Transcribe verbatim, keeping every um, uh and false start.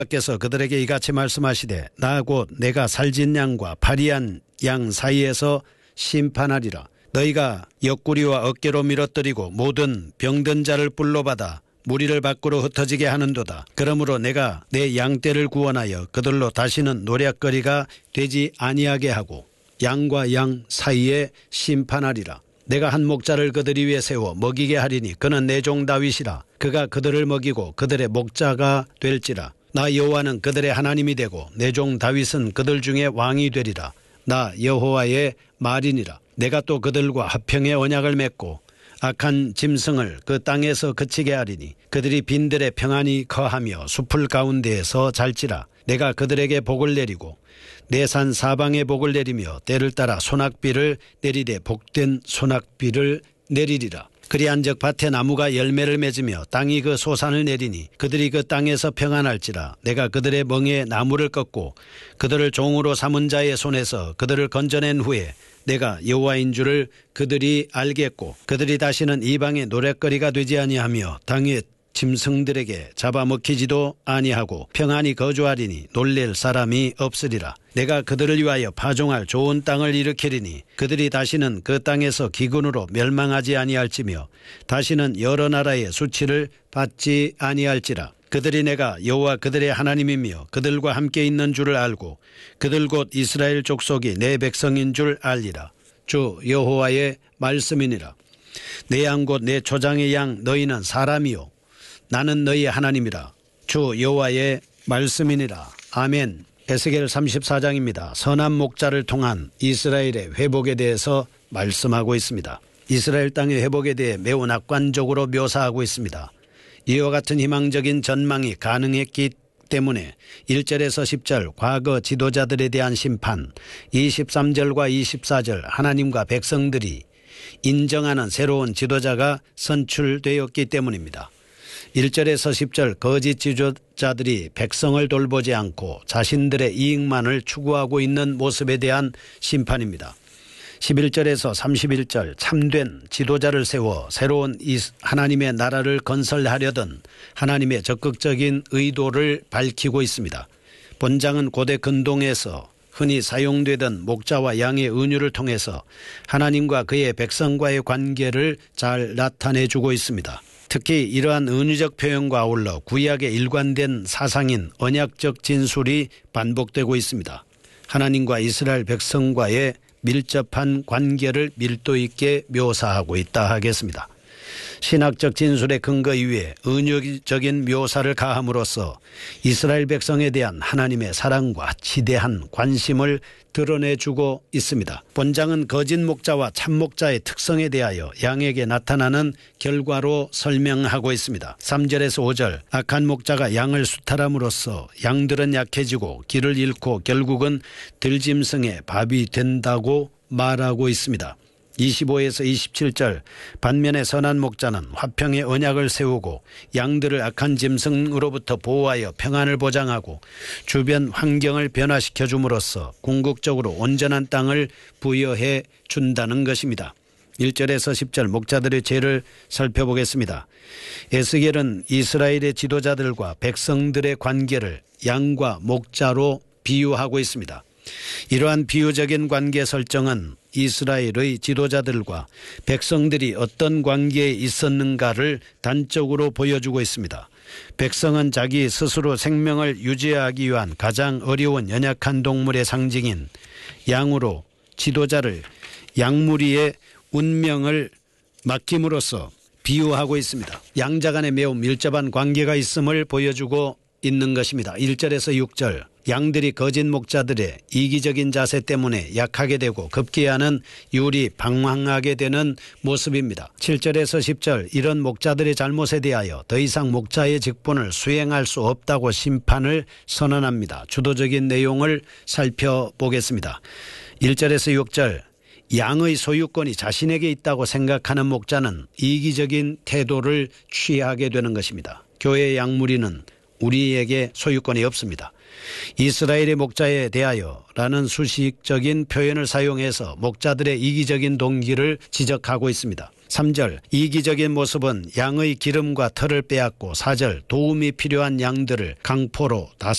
여호와께서 그들에게 이같이 말씀하시되 나 곧 내가 살진 양과 파리한 양 사이에서 심판하리라. 너희가 옆구리와 어깨로 밀어뜨리고 모든 병든 자를 불러받아 무리를 밖으로 흩어지게 하는도다. 그러므로 내가 내 양떼를 구원하여 그들로 다시는 노략거리가 되지 아니하게 하고 양과 양 사이에 심판하리라. 내가 한 목자를 그들이 위에 세워 먹이게 하리니 그는 내 종 다윗이라. 그가 그들을 먹이고 그들의 목자가 될지라. 나 여호와는 그들의 하나님이 되고 내 종 다윗은 그들 중에 왕이 되리라. 나 여호와의 말이니라. 내가 또 그들과 화평의 언약을 맺고 악한 짐승을 그 땅에서 그치게 하리니 그들이 빈들에 평안히 거하며 숲을 가운데에서 잘지라. 내가 그들에게 복을 내리고 내 산 사방에 복을 내리며 때를 따라 소낙비를 내리되 복된 소낙비를 내리리라. 그리한즉 밭에 나무가 열매를 맺으며 땅이 그 소산을 내리니 그들이 그 땅에서 평안할지라. 내가 그들의 멍에 나무를 꺾고 그들을 종으로 삼은 자의 손에서 그들을 건져낸 후에 내가 여호와인 줄을 그들이 알겠고 그들이 다시는 이방의 노랫거리가 되지 아니하며 땅의 짐승들에게 잡아먹히지도 아니하고 평안히 거주하리니 놀랄 사람이 없으리라. 내가 그들을 위하여 파종할 좋은 땅을 일으키리니 그들이 다시는 그 땅에서 기근으로 멸망하지 아니할지며 다시는 여러 나라의 수치를 받지 아니할지라. 그들이 내가 여호와 그들의 하나님이며 그들과 함께 있는 줄을 알고 그들 곧 이스라엘 족속이 내 백성인 줄 알리라. 주 여호와의 말씀이니라. 내 양 곧 내 초장의 양 너희는 사람이요 나는 너희의 하나님이라. 주 여호와의 말씀이니라. 아멘. 에스겔 삼십사 장입니다. 선한 목자를 통한 이스라엘의 회복에 대해서 말씀하고 있습니다. 이스라엘 땅의 회복에 대해 매우 낙관적으로 묘사하고 있습니다. 이와 같은 희망적인 전망이 가능했기 때문에 일 절에서 십 절 과거 지도자들에 대한 심판, 이십삼 절과 이십사 절 하나님과 백성들이 인정하는 새로운 지도자가 선출되었기 때문입니다. 일 절에서 십 절 거짓 지도자들이 백성을 돌보지 않고 자신들의 이익만을 추구하고 있는 모습에 대한 심판입니다. 십일 절에서 삼십일 절 참된 지도자를 세워 새로운 하나님의 나라를 건설하려던 하나님의 적극적인 의도를 밝히고 있습니다. 본장은 고대 근동에서 흔히 사용되던 목자와 양의 은유를 통해서 하나님과 그의 백성과의 관계를 잘 나타내주고 있습니다. 특히 이러한 은유적 표현과 아울러 구약에 일관된 사상인 언약적 진술이 반복되고 있습니다. 하나님과 이스라엘 백성과의 밀접한 관계를 밀도 있게 묘사하고 있다 하겠습니다. 신학적 진술의 근거 위에 은유적인 묘사를 가함으로써 이스라엘 백성에 대한 하나님의 사랑과 지대한 관심을 드러내주고 있습니다. 본장은 거짓 목자와 참 목자의 특성에 대하여 양에게 나타나는 결과로 설명하고 있습니다. 삼 절에서 오 절 악한 목자가 양을 수탈함으로써 양들은 약해지고 길을 잃고 결국은 들짐승의 밥이 된다고 말하고 있습니다. 이십오에서 이십칠 절 반면에 선한 목자는 화평의 언약을 세우고 양들을 악한 짐승으로부터 보호하여 평안을 보장하고 주변 환경을 변화시켜 줌으로써 궁극적으로 온전한 땅을 부여해 준다는 것입니다. 일 절에서 십 절 목자들의 죄를 살펴보겠습니다. 에스겔은 이스라엘의 지도자들과 백성들의 관계를 양과 목자로 비유하고 있습니다. 이러한 비유적인 관계 설정은 이스라엘의 지도자들과 백성들이 어떤 관계에 있었는가를 단적으로 보여주고 있습니다. 백성은 자기 스스로 생명을 유지하기 위한 가장 어려운 연약한 동물의 상징인 양으로 지도자를 양무리의 운명을 맡김으로써 비유하고 있습니다. 양자 간에 매우 밀접한 관계가 있음을 보여주고 있는 것입니다. 일 절에서 육 절 양들이 거짓 목자들의 이기적인 자세 때문에 약하게 되고 급기야는 율이 방황하게 되는 모습입니다. 칠 절에서 십 절 이런 목자들의 잘못에 대하여 더 이상 목자의 직분을 수행할 수 없다고 심판을 선언합니다. 주도적인 내용을 살펴보겠습니다. 일 절에서 육 절 양의 소유권이 자신에게 있다고 생각하는 목자는 이기적인 태도를 취하게 되는 것입니다. 교회의 양무리는 우리에게 소유권이 없습니다. 이스라엘의 목자에 대하여 라는 수식적인 표현을 사용해서 목자들의 이기적인 동기를 지적하고 있습니다. 삼 절 이기적인 모습은 양의 기름과 털을 빼앗고 사 절 도움이 필요한 양들을 강포로